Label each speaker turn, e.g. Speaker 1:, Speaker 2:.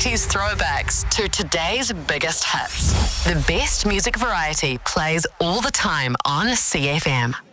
Speaker 1: 80s throwbacks to today's biggest hits. The best music variety plays all the time on CFM.